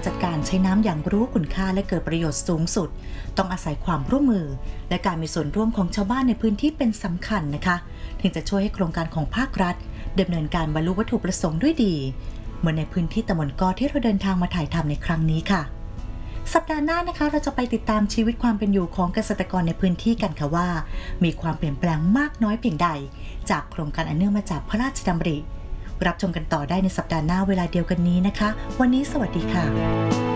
จัดการใช้น้ำอย่างรู้คุณค่าและเกิดประโยชน์สูงสุดต้องอาศัยความร่วมมือและการมีส่วนร่วมของชาวบ้านในพื้นที่เป็นสำคัญนะคะถึงจะช่วยให้โครงการของภาครัฐดำเนินการบรรลุวัตถุประสงค์ด้วยดีเหมือนในพื้นที่ตำบลกอที่เราเดินทางมาถ่ายทำในครั้งนี้ค่ะสัปดาห์หน้านะคะเราจะไปติดตามชีวิตความเป็นอยู่ของเกษตรกรในพื้นที่กันค่ะว่ามีความเปลี่ยนแปลงมากน้อยเพียงใดจากโครงการอันเนื่องมาจากพระราชดำริรับชมกันต่อได้ในสัปดาห์หน้าเวลาเดียวกันนี้นะคะวันนี้สวัสดีค่ะ